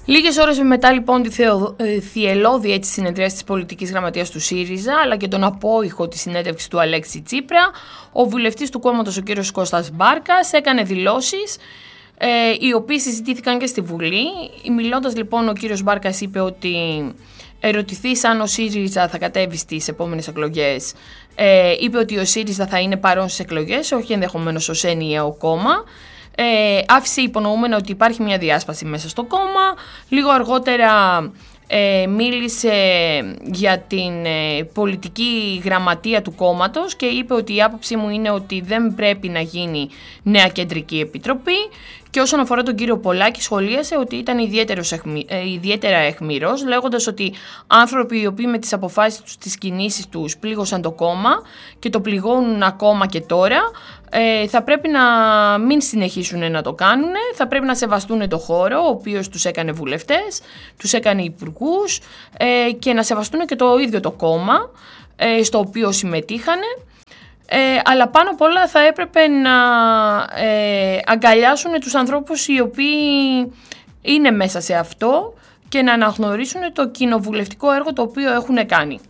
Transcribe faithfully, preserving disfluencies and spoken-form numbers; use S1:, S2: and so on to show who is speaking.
S1: Λίγες ώρες μετά λοιπόν τη θεο... θυελλώδη έτσι συνεδρίαση της πολιτικής γραμματείας του ΣΥΡΙΖΑ, αλλά και τον απόϊχο της συνέντευξης του Αλέξη Τσίπρα, ο βουλευτής του κόμματος ο κύριος Κώστας Μπάρκας έκανε δηλώσεις ε, οι οποίες συζητήθηκαν και στη Βουλή. Μιλώντας λοιπόν ο κύριος Μπάρκας είπε ότι ερωτηθείς αν ο ΣΥΡΙΖΑ θα κατέβει στις επόμενες εκλογές, ε, είπε ότι ο ΣΥΡΙΖΑ θα είναι παρόν στις εκλογές, όχι ενδεχομένως ως ενιαίο κόμμα. Ε, άφησε υπονοούμενα ότι υπάρχει μια διάσπαση μέσα στο κόμμα. Λίγο αργότερα ε, μίλησε για την ε, πολιτική γραμματεία του κόμματος και είπε ότι η άποψή μου είναι ότι δεν πρέπει να γίνει νέα κεντρική επιτροπή. Και όσον αφορά τον κύριο Πολάκη, σχολίασε ότι ήταν εχμη, ε, ιδιαίτερα αιχμηρός, λέγοντας ότι άνθρωποι οι οποίοι με τις αποφάσεις τους, τις κινήσεις τους πλήγωσαν το κόμμα και το πληγώνουν ακόμα και τώρα, ε, θα πρέπει να μην συνεχίσουν να το κάνουν, θα πρέπει να σεβαστούν το χώρο, ο οποίος τους έκανε βουλευτές, τους έκανε υπουργούς ε, και να σεβαστούν και το ίδιο το κόμμα ε, στο οποίο συμμετείχανε. Ε, αλλά πάνω απ' όλα θα έπρεπε να ε, αγκαλιάσουν τους ανθρώπους οι οποίοι είναι μέσα σε αυτό και να αναγνωρίσουν το κοινοβουλευτικό έργο το οποίο έχουν κάνει.